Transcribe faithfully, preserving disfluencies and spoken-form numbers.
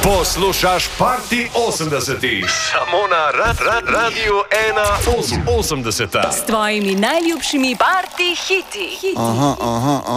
Poslušaš Party osemdesetih, samo na rad, rad, Radiu ena osemdeset. S tvojimi najljubšimi party hiti. Aha, aha.